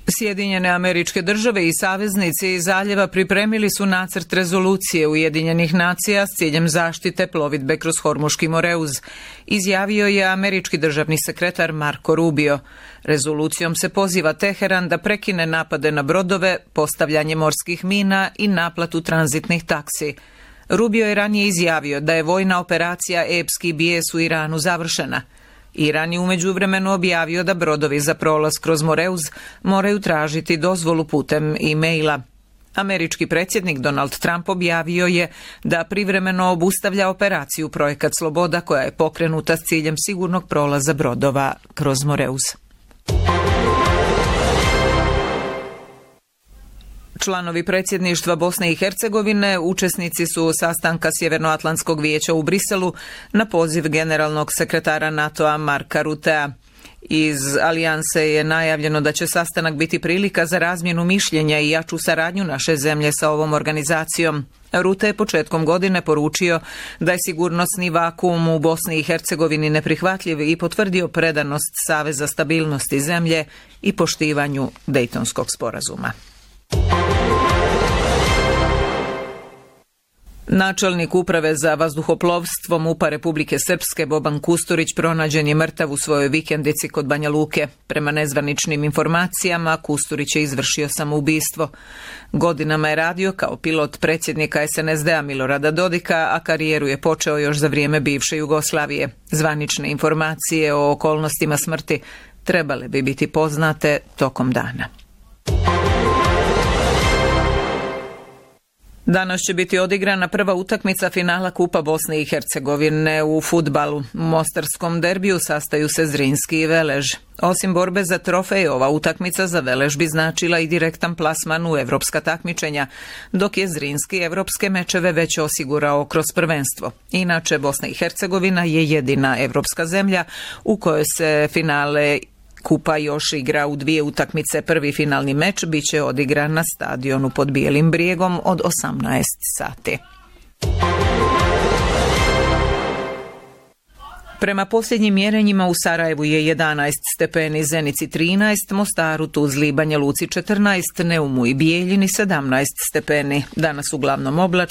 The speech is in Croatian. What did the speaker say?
Sjedinjene Američke Države i saveznici iz zaljeva pripremili su nacrt rezolucije Ujedinjenih nacija s ciljem zaštite plovidbe kroz Hormuški Moreuz, izjavio je američki državni sekretar Marco Rubio. Rezolucijom se poziva Teheran da prekine napade na brodove, postavljanje morskih mina i naplatu tranzitnih taksi. Rubio je ranije izjavio da je vojna operacija epski bijes u Iranu završena. Iran je u međuvremenu objavio da brodovi za prolaz kroz Moreuz moraju tražiti dozvolu putem e-maila. Američki predsjednik Donald Trump objavio je da privremeno obustavlja operaciju Projekat Sloboda koja je pokrenuta s ciljem sigurnog prolaza brodova kroz Moreuz. Članovi predsjedništva Bosne i Hercegovine učesnici su sastanka Sjevernoatlantskog vijeća u Briselu na poziv generalnog sekretara NATO-a Marka Rutea. Iz alijanse je najavljeno da će sastanak biti prilika za razmjenu mišljenja i jaču saradnju naše zemlje sa ovom organizacijom. Rute je početkom godine poručio da je sigurnosni vakuum u Bosni i Hercegovini neprihvatljiv i potvrdio predanost Saveza stabilnosti zemlje i poštivanju Dejtonskog sporazuma. Načelnik uprave za vazduhoplovstvo MUP-a Republike Srpske Boban Kusturić pronađen je mrtav u svojoj vikendici kod Banja Luke. Prema nezvaničnim informacijama, Kusturić je izvršio samoubistvo. Godinama je radio kao pilot predsjednika SNSD-a Milorada Dodika, a karijeru je počeo još za vrijeme bivše Jugoslavije. Zvanične informacije o okolnostima smrti trebale bi biti poznate tokom dana. Danas će biti odigrana prva utakmica finala Kupa Bosne i Hercegovine u fudbalu. U mostarskom derbiju sastaju se Zrinski i Velež. Osim borbe za trofej, ova utakmica za Velež bi značila i direktan plasman u evropska takmičenja, dok je Zrinski evropske mečeve već osigurao kroz prvenstvo. Inače, Bosna i Hercegovina je jedina evropska zemlja u kojoj se finale Kupa još igra u dvije utakmice. Prvi finalni meč biće odigran na stadionu pod Bijelim brijegom od 18 sati. Prema posljednjim mjerenjima u Sarajevu je 11 stepeni, Zenici 13, Mostaru, Tuzli i Banja Luci 14, Neumu i Bijeljini 17 stepeni. Danas uglavnom oblačno.